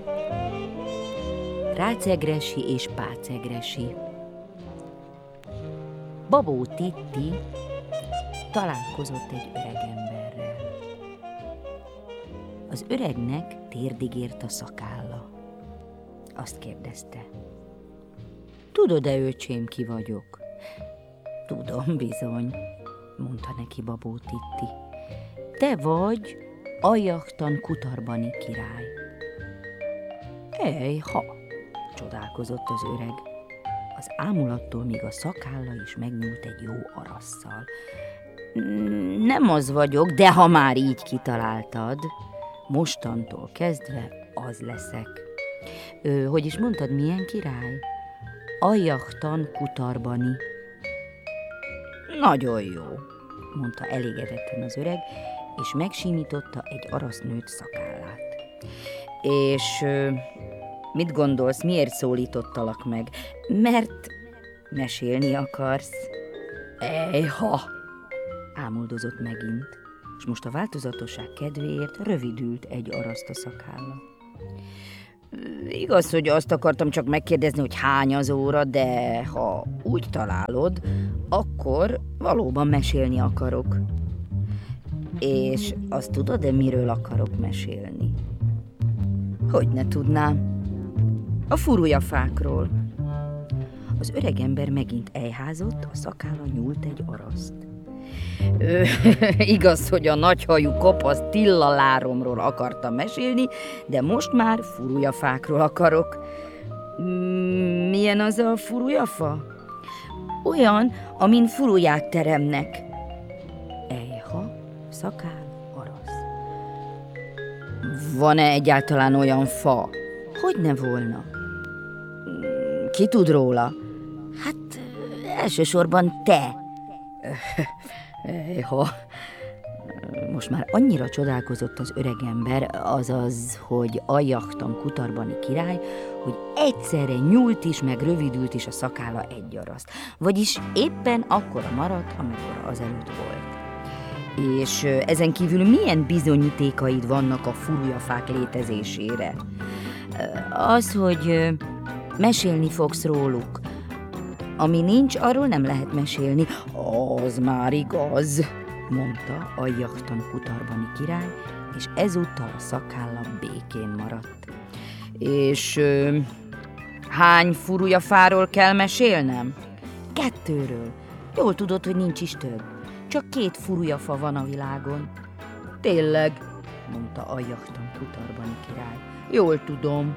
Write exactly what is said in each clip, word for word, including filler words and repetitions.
Rácegresi és Pácegresi. Babó Titti találkozott egy öregemberrel. Az öregnek térdig ért a szakálla. Azt kérdezte: tudod-e, öcsém, ki vagyok? Tudom, bizony, mondta neki Babó Titti. Te vagy Ajjachtan Kutarbani király. Ejha, csodálkozott az öreg. Az ámulattól még a szakálla is megnyúlt egy jó arasszal. Nem az vagyok, de ha már így kitaláltad, mostantól kezdve az leszek. Ö, hogy is mondtad, milyen király? Ajjachtan Kutarbani. Nagyon jó, mondta elégedetten az öreg, és megsimította egy arasznőt szakállát. És ö, mit gondolsz, miért szólítottalak meg? Mert mesélni akarsz. Ejha! Ámuldozott megint, és most a változatosság kedvéért rövidült egy araszt a szakálla. Igaz, hogy azt akartam csak megkérdezni, hogy hány az óra, de ha úgy találod, akkor valóban mesélni akarok. És azt tudod-e, miről akarok mesélni? Hogy ne tudnám? A furujafákról. Az öregember megint ejházott, a szakálla nyúlt egy araszt. Ö, igaz, hogy a nagyhajú kopasz tillaláromról akartam mesélni, de most már furujafákról akarok. Milyen az a furujafa? Olyan, amin furuját teremnek. Ejha, szakál, arasz. Van-e egyáltalán olyan fa? Hogy ne volna? Ki tud róla? Hát elsősorban te. Ejha. Most már annyira csodálkozott az öregember, azaz, hogy Ajjachtan Kutarbani király, hogy egyszerre nyúlt is, meg rövidült is a szakálla egy araszt. Vagyis éppen akkora maradt, amekkora azelőtt volt. És ezen kívül milyen bizonyítékaid vannak a furujafák létezésére? Az, hogy mesélni fogsz róluk. Ami nincs, arról nem lehet mesélni. Az már igaz, mondta Ajjachtan Kutarbani király, és ezúttal a szakálla békén maradt. És ö, hány furujafáról kell mesélnem? Kettőről. Jól tudod, hogy nincs is több. Csak két furujafa van a világon. Tényleg, mondta Ajjachtan Kutarbani király. Jól tudom.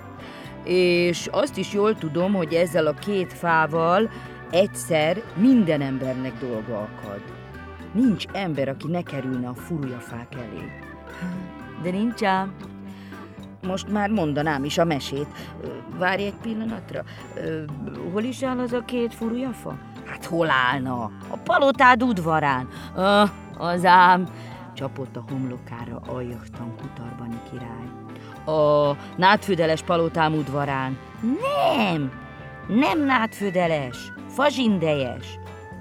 És azt is jól tudom, hogy ezzel a két fával egyszer minden embernek dolga akad. Nincs ember, aki ne kerülne a furujafák elé. De nincs ám. Most már mondanám is a mesét. Várj egy pillanatra. Hol is áll az a két furujafa? Hát hol állna? A palotád udvarán. Ah, az ám, csapott a homlokára Ajjachtan Kutarbani király. A nádfödeles palotám udvarán. Nem, nem nádfödeles, fazsindejes.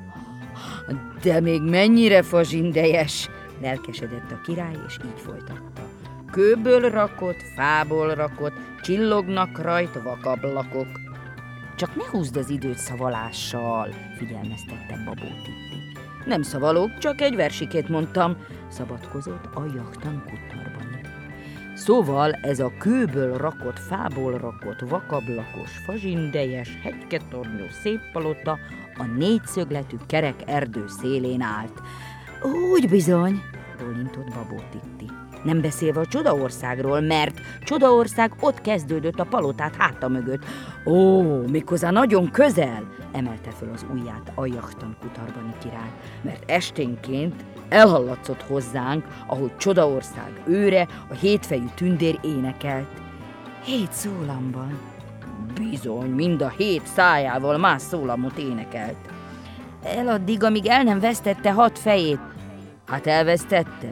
De még mennyire fazsindejes, lelkesedett a király, és így folytatta. Kőből rakott, fából rakott, csillognak rajta vakablakok. Csak ne húzd az időt szavalással, figyelmeztette Babó Titti. Nem szavalok, csak egy versikét mondtam, szabadkozott Ajjachtan Kutarbani. Szóval ez a kőből rakott, fából rakott, vakablakos, fazsindejes, hegyketornyú szép palota a négyszögletű kerek erdő szélén állt. Úgy bizony, bólintott Babó Titti. Nem beszélve a Csodaországról, mert Csodaország ott kezdődött a palotát háta mögött. Ó, méghozzá nagyon közel, emelte föl az ujját Ajjachtan Kutarbani király, mert esténként elhallatszott hozzánk, ahogy Csodaország őre, a hétfejű tündér énekelt. Hét szólamban. Bizony, mind a hét szájával más szólamot énekelt. Eladdig, amíg el nem vesztette hat fejét. Hát elvesztette?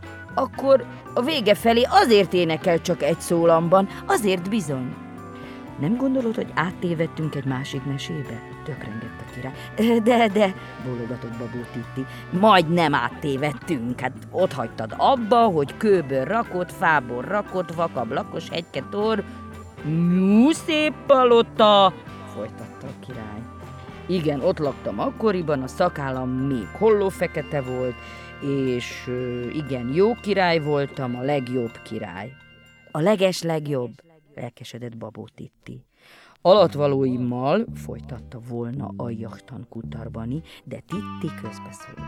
Akkor a vége felé azért énekel csak egy szólamban, azért bizony. Nem gondolod, hogy áttévedtünk egy másik mesébe? Tökrengett a király. De, de, bólogatott Babó Titti. Majdnem áttévedtünk. Hát ott hagytad abba, hogy kőből rakott, fából rakott, vakablakos hegyketor. Nyú, szép palota, folytatta a király. Igen, ott laktam akkoriban, a szakállam még hollófekete volt, és igen, jó király voltam, a legjobb király. A leges legjobb, lelkesedett Babó Titti. Alatvalóimmal, folytatta volna aljachtan Kutarbani, de Titti közbeszólt.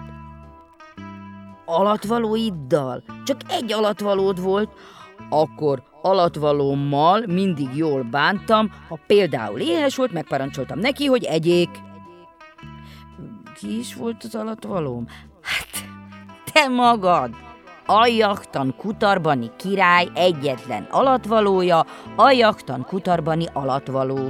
Alatvalóiddal? Csak egy alatvalód volt, akkor alatvalómmal mindig jól bántam, ha például éhes volt, megparancsoltam neki, hogy egyék. Ki is volt az alatvalóm? Hát, te magad! Aljachtan Kutarbani király egyetlen alatvalója, Aljachtan Kutarbani alatvaló.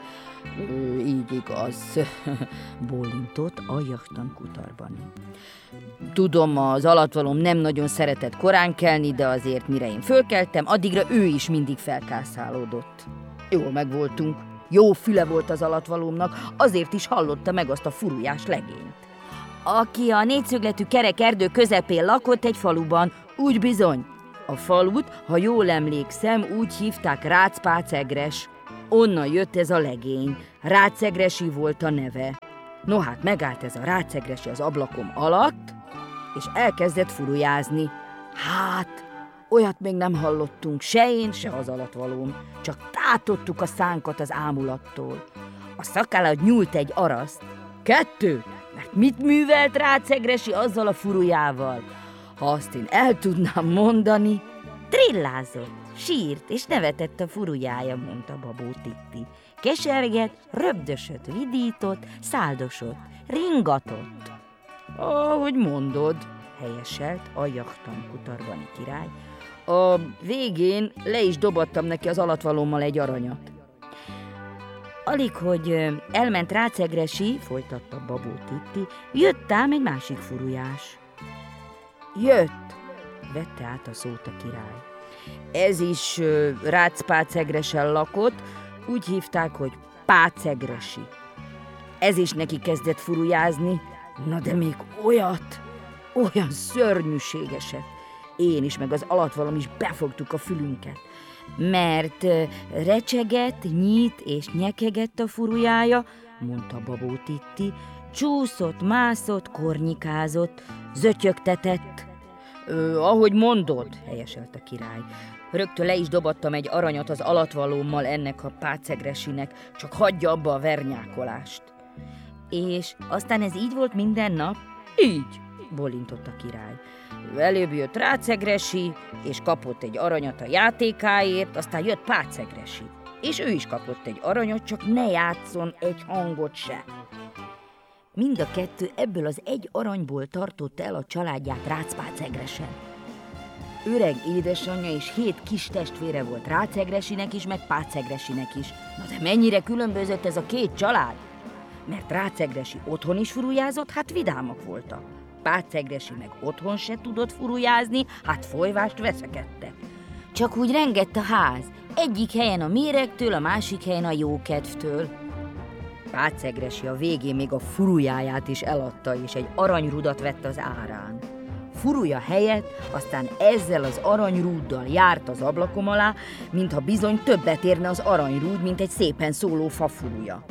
Ö, így igaz, bólintott Aljachtan Kutarbani. Tudom, az alatvalóm nem nagyon szeretett korán kelni, de azért mire én fölkeltem, addigra ő is mindig felkászálódott. Jól megvoltunk. Jó füle volt az alatvalómnak, azért is hallotta meg azt a furujás legényt. Aki a négyszögletű kerek erdő közepén lakott egy faluban, úgy bizony. A falut, ha jól emlékszem, úgy hívták Rácz-Pácegres. Onnan jött ez a legény. Rácegresi volt a neve. No hát megállt ez a Rácegresi az ablakom alatt, és elkezdett furujázni. Hát, olyat még nem hallottunk, se én, se az alatvalóm. Csak tátottuk a szánkat az ámulattól. A szakállat nyúlt egy araszt. Kettő, mert mit művelt Rácegresi azzal a furujával? Ha azt én el tudnám mondani, trillázott, sírt és nevetett a furujája, mondta Babó Titti. Keserget, röbdösött, vidított, száldosott, ringatott. Ahogy mondod, helyeselt Aljachtan Kutarbani király. A végén le is dobattam neki az alatvalómmal egy aranyat. Alig, hogy elment Rácegresi, folytatta Babó Titti, jött ám egy másik furujás. Jött, vette át a szót a király. Ez is uh, Rácz-Pácegresen lakott, úgy hívták, hogy Pácegresi. Ez is neki kezdett furujázni, na de még olyat, olyan szörnyűségeset. Én is, meg az alatvalom is befogtuk a fülünket. Mert uh, recsegett, nyít és nyekegett a furujája, mondta Babó Titti, csúszott, mászott, kornyikázott, zötyögtetett. Ö, ahogy mondod, helyeselt a király. Rögtön le is dobattam egy aranyat az alatvalómmal ennek a Pácegresinek, csak hagyja abba a vernyákolást. És aztán ez így volt minden nap? Így, bolintott a király. Előbb jött Rácegresi, és kapott egy aranyat a játékáért, aztán jött Pácegresi, és ő is kapott egy aranyat, csak ne játszon egy hangot se. Mind a kettő ebből az egy aranyból tartotta el a családját Rácz-Pácegresen. Öreg édesanyja és hét kis testvére volt Rácegresinek is, meg Pácegresinek is. Na de mennyire különbözött ez a két család? Mert Rácegresi otthon is furujázott, hát vidámak voltak. Pácegresi meg otthon se tudott furujázni, hát folyvást veszekedtek. Csak úgy rengett a ház, egyik helyen a méregtől, a másik helyen a jókedvtől. Pácegresi a végén még a furujáját is eladta, és egy aranyrudat vett az árán. Furuja helyett aztán ezzel az aranyrúddal járt az ablakom alá, mintha bizony többet érne az aranyrúd, mint egy szépen szóló fafuruja.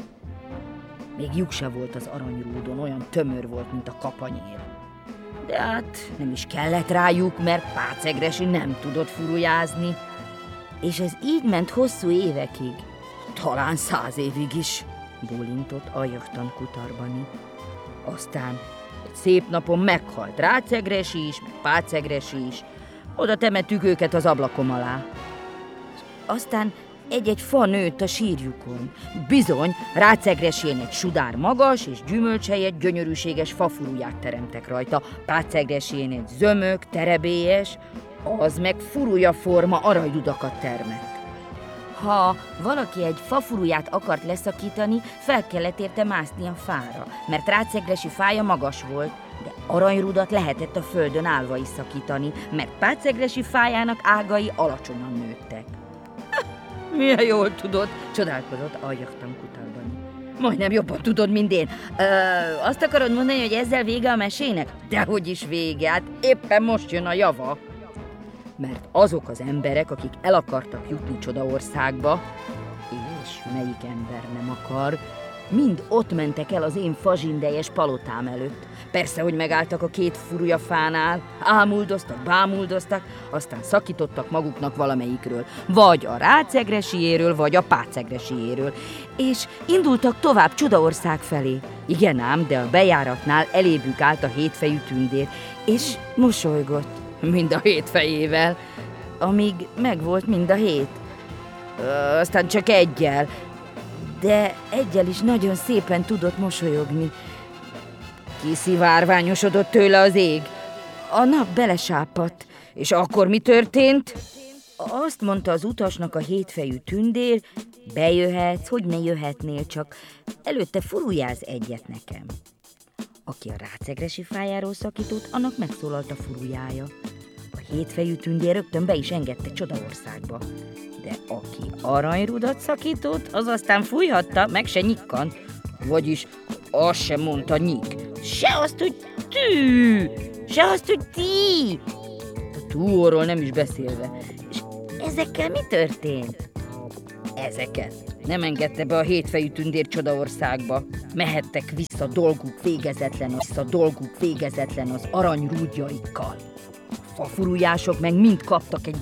Még lyuk se volt az aranyrúdon, olyan tömör volt, mint a kapanyér. De hát nem is kellett rájuk, mert Pácegresi nem tudott furujázni. És ez így ment hosszú évekig, talán száz évig is, bólintott Aljachtan Kutarbani. Aztán egy szép napon meghalt Rácegresi is, meg Pácegresi is, oda temettük őket az ablakom alá. Aztán egy-egy fa nőtt a sírjukon. Bizony, Rácegresén egy sudár magas és gyümölcs helyett gyönyörűséges fafuruját teremtek rajta, Pácegresén egy zömök, terebélyes, az meg furuja forma aranyrudakat termett. Ha valaki egy fafuruját akart leszakítani, fel kellett érte mászni a fára, mert Rácegresi fája magas volt, de aranyrudat lehetett a földön állva is szakítani, mert Pácegresi fájának ágai alacsonyan nőttek. Milyen jól tudod, csodálkozott aljachtam kutarban. Majdnem jobban tudod, mint én. Ö, azt akarod mondani, hogy ezzel vége a mesének? Dehogy is vége, hát éppen most jön a java. Mert azok az emberek, akik el akartak jutni Csodaországba, és melyik ember nem akar, mind ott mentek el az én fazsindejes palotám előtt. Persze, hogy megálltak a két furujafánál, ámuldoztak, bámuldoztak, aztán szakítottak maguknak valamelyikről, vagy a rácegresiéről, vagy a pácegresiéről, és indultak tovább Csodaország felé. Igen ám, de a bejáratnál elébük állt a hétfejű tündér, és mosolygott, mind a hét fejével, amíg megvolt mind a hét. Aztán csak egyel, de egyel is nagyon szépen tudott mosolyogni. Kiszivárványosodott tőle az ég. A nap belesápadt. És akkor mi történt? Azt mondta az utasnak a hétfejű tündér, bejöhetsz, hogy ne jöhetnél, csak előtte furujázz egyet nekem. Aki a rácegresi fájáról szakított, annak megszólalt a furujája. A hétfejű tündér rögtön be is engedte Csodaországba. De aki aranyrudat szakított, az aztán fújhatta, meg se nyikkant. Vagyis azt sem mondta nyik. Se azt, hogy tű, se azt, hogy ti. A túorról nem is beszélve. És ezekkel mi történt? Ezeket nem engedte be a hétfejű tündér Csodaországba. Mehettek vissza dolguk végezetlen, vissza dolguk végezetlen az aranyrúdjaikkal. A fafurujások meg mind kaptak egy